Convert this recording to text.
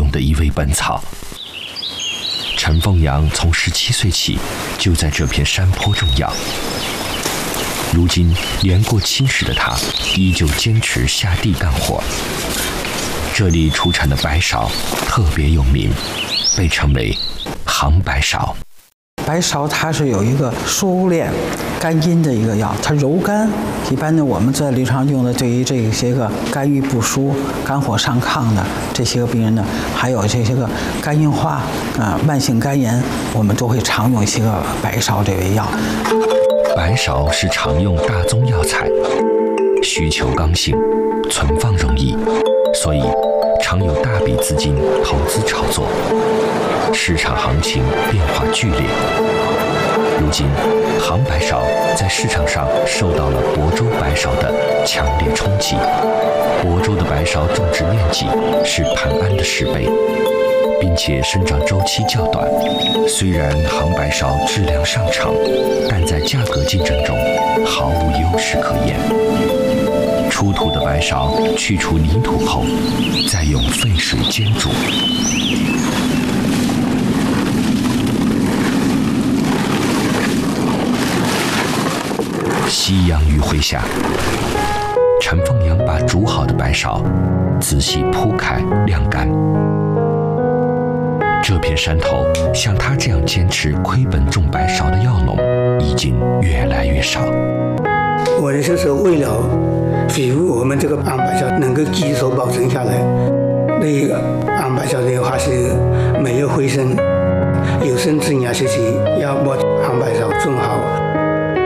用的一味本草。陈凤阳从17岁起就在这片山坡种药，如今年过70的他依旧坚持下地干活。这里出产的白芍特别有名，被称为杭白芍。 白芍它是有一个疏敛肝阴的一个药，它柔肝。一般的我们在临床用的，对于这些个肝郁不舒、肝火上亢的这些个病人呢，还有这些个肝硬化慢性肝炎，我们都会常用一些个白芍这味药。 白芍是常用大宗药材，需求刚性，存放容易，所以常有大笔资金投资炒作，市场行情变化剧烈。如今，杭白芍在市场上受到了亳州白芍的强烈冲击。亳州的白芍种植面积是磐安的10倍，并且生长周期较短。虽然杭白芍质量上乘，但在价格竞争中毫无优势可言。出土的白芍去除泥土后，再用沸水煎煮。夕阳余晖下，陈凤阳把煮好的白芍仔细铺开晾干。这片山头，像他这样坚持亏本种白芍的药农已经越来越少。 我的就是为了维护我们这个杭白芍能够继续保存下来。那个杭白芍的话是没有灰尘，有生之年时期要把杭白芍种好。